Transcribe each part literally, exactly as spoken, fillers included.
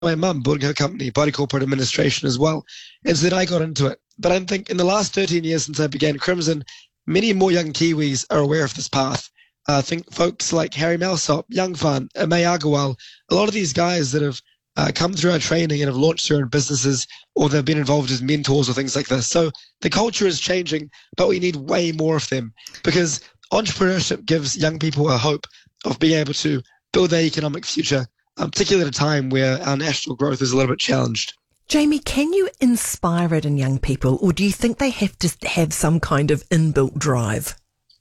my mum building her company, Body Corporate Administration as well. And so then I got into it. But I think in the last thirteen years since I began Crimson, many more young Kiwis are aware of this path. Uh, I think folks like Harry Malsop, Young Fun, May Agarwal, a lot of these guys that have uh, come through our training and have launched their own businesses, or they've been involved as mentors or things like this. So the culture is changing, but we need way more of them, because entrepreneurship gives young people a hope of being able to build their economic future, um, particularly at a time where our national growth is a little bit challenged. Jamie, can you inspire it in young people, or do you think they have to have some kind of inbuilt drive?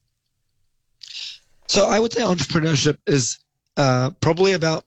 So I would say entrepreneurship is uh, probably about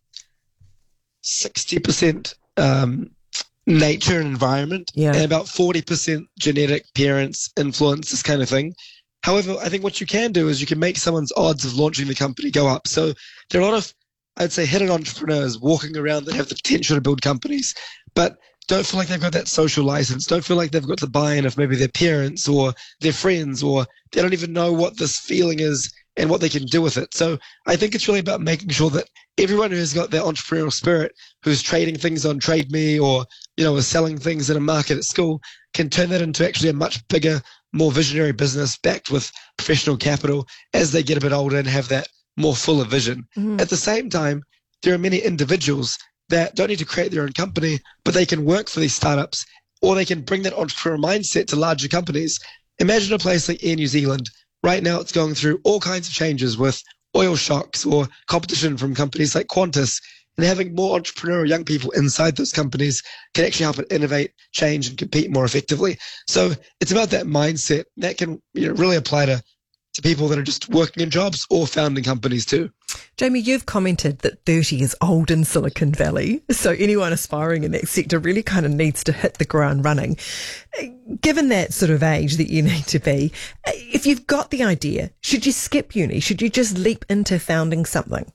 sixty percent um, nature and environment, yeah. and about forty percent genetic, parents, influence, this kind of thing. However, I think what you can do is you can make someone's odds of launching the company go up. So there are a lot of, I'd say, hidden entrepreneurs walking around that have the potential to build companies, but don't feel like they've got that social license, don't feel like they've got the buy-in of maybe their parents or their friends, or they don't even know what this feeling is and what they can do with it. So I think it's really about making sure that everyone who's got that entrepreneurial spirit, who's trading things on TradeMe, or, you know, is selling things in a market at school, can turn that into actually a much bigger, more visionary business backed with professional capital as they get a bit older and have that more fuller vision. Mm-hmm. At the same time, there are many individuals that don't need to create their own company, but they can work for these startups, or they can bring that entrepreneurial mindset to larger companies. Imagine a place like Air New Zealand. Right now, it's going through all kinds of changes with oil shocks or competition from companies like Qantas, and having more entrepreneurial young people inside those companies can actually help it innovate, change, and compete more effectively. So it's about that mindset that can, you know, really apply to, to people that are just working in jobs or founding companies too. Jamie, you've commented that thirty is old in Silicon Valley, so anyone aspiring in that sector really kind of needs to hit the ground running. Given that sort of age that you need to be, if you've got the idea, should you skip uni? Should you just leap into founding something?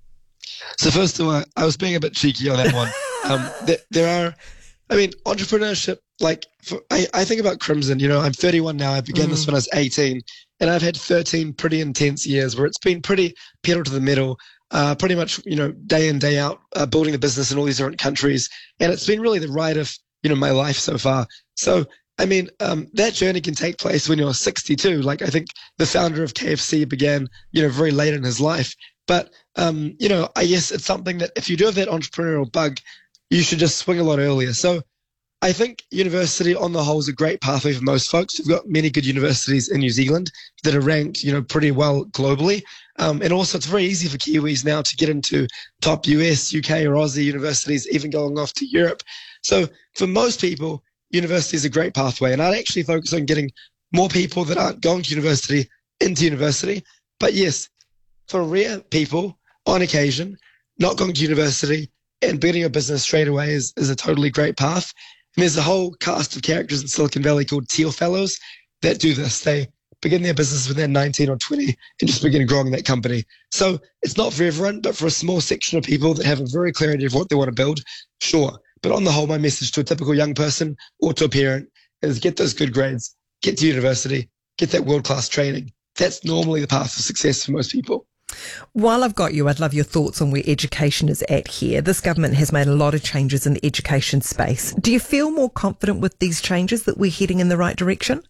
So first of all, I was being a bit cheeky on that one. um, there, there are, I mean, entrepreneurship, like, for, I, I think about Crimson, you know, I'm thirty-one now. I began mm. this when I was eighteen, and I've had thirteen pretty intense years where it's been pretty pedal to the metal, uh, pretty much, you know, day in, day out, uh, building a business in all these different countries. And it's been really the ride of, you know, my life so far. So, I mean, um, that journey can take place when you're sixty-two. Like, I think the founder of K F C began, you know, very late in his life. But, um, you know, I guess it's something that if you do have that entrepreneurial bug, you should just swing a lot earlier. So I think university on the whole is a great pathway for most folks. We've got many good universities in New Zealand that are ranked, you know, pretty well globally. Um, and also it's very easy for Kiwis now to get into top U S, U K or Aussie universities, even going off to Europe. So for most people, university is a great pathway. And I'd actually focus on getting more people that aren't going to university into university. But yes, for rare people, on occasion, not going to university and building a business straight away is, is a totally great path. And there's a whole cast of characters in Silicon Valley called Teal Fellows that do this. They begin their business when they're nineteen or twenty and just begin growing that company. So it's not for everyone, but for a small section of people that have a very clear idea of what they want to build, sure. But on the whole, my message to a typical young person or to a parent is get those good grades, get to university, get that world-class training. That's normally the path of success for most people. While I've got you, I'd love your thoughts on where education is at here. This government has made a lot of changes in the education space. Do you feel more confident with these changes that we're heading in the right direction?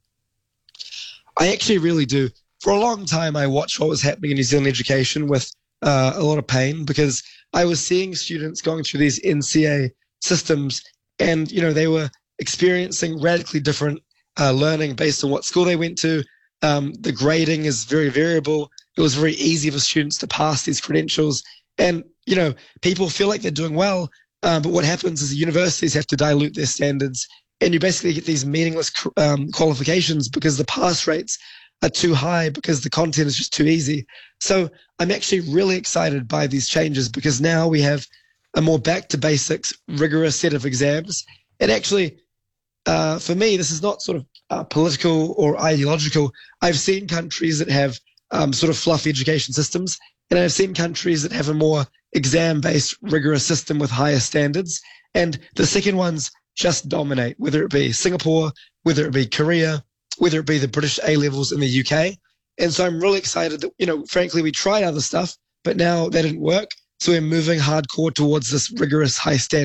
I actually really do. For a long time, I watched what was happening in New Zealand education with uh, a lot of pain, because I was seeing students going through these N C A systems and, you know, they were experiencing radically different uh, learning based on what school they went to. Um, the grading is very variable. It was very easy for students to pass these credentials. And, you know, people feel like they're doing well, um, but what happens is the universities have to dilute their standards, and you basically get these meaningless um, qualifications because the pass rates are too high because the content is just too easy. So I'm actually really excited by these changes, because now we have a more back to basics, rigorous set of exams. And actually, uh, for me, this is not sort of uh, political or ideological. I've seen countries that have um, sort of fluffy education systems, and I've seen countries that have a more exam-based, rigorous system with higher standards. And the second ones just dominate, whether it be Singapore, whether it be Korea, whether it be the British A-levels in the U K. And so I'm really excited that, you know, frankly, we tried other stuff, but now that didn't work. So we're moving hardcore towards this rigorous high standard